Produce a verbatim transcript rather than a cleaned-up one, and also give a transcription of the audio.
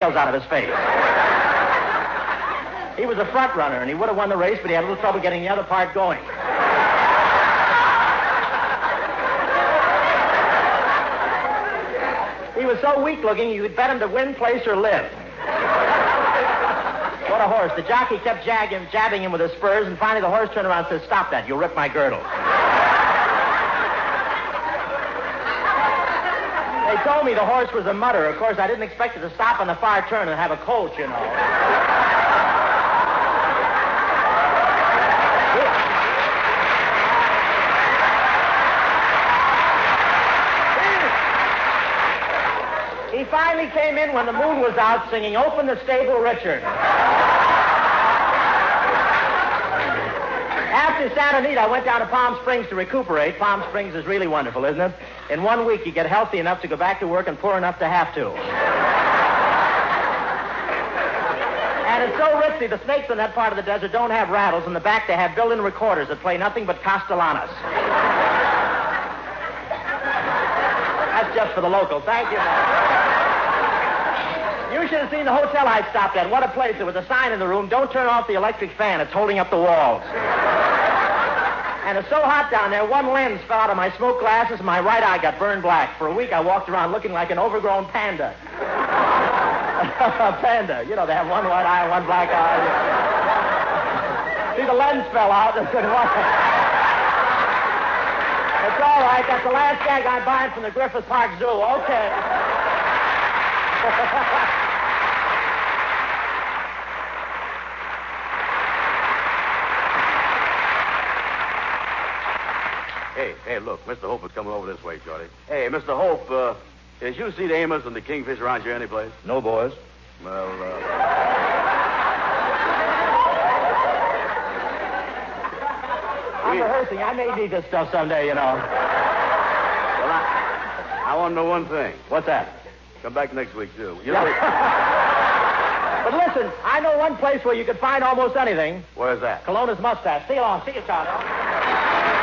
scales out of his face. He was a front runner, and he would have won the race, but he had a little trouble getting the other part going. He was so weak-looking, you could bet him to win, place, or live. What a horse. The jockey kept jagging, jabbing him with his spurs, and finally the horse turned around and said, "Stop that, you'll rip my girdle." They told me the horse was a mutter. Of course, I didn't expect it to stop on the far turn and have a colt, you know. He finally came in when the moon was out singing, "Open the Stable, Richard." After Santa Anita, I went down to Palm Springs to recuperate. Palm Springs is really wonderful, isn't it? In one week, you get healthy enough to go back to work and poor enough to have to. And it's so risky, the snakes in that part of the desert don't have rattles. In the back, they have built-in recorders that play nothing but Castellanos. That's just for the locals. Thank you, man. You should have seen the hotel I stopped at. What a place. There was a sign in the room, "Don't turn off the electric fan. It's holding up the walls." And it's so hot down there, one lens fell out of my smoke glasses and my right eye got burned black. For a week, I walked around looking like an overgrown panda. Panda. You know, they have one white eye and one black eye. See, the lens fell out. It's all right. That's the last gag I'm buying from the Griffith Park Zoo. Okay. Hey, hey, look, Mister Hope is coming over this way, Shorty. Hey, Mister Hope, uh, did you see the Amos and the Kingfish around here anyplace? No, boys. Well, uh... I'm we... rehearsing. I may need this stuff someday, you know. Well, I, I want to know one thing. What's that? Come back next week, too. You know... But listen, I know one place where you could find almost anything. Where's that? Colonna's Mustache. See you along. See you, Charlie.